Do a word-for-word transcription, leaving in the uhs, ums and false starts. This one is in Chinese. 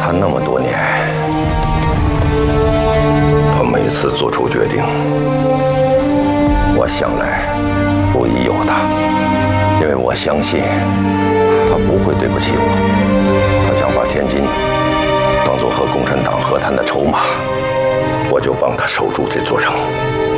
他那么多年，他每次做出决定，我向来不疑有他，因为我相信他不会对不起我。他想把天津当作和共产党和谈的筹码，我就帮他守住这座城。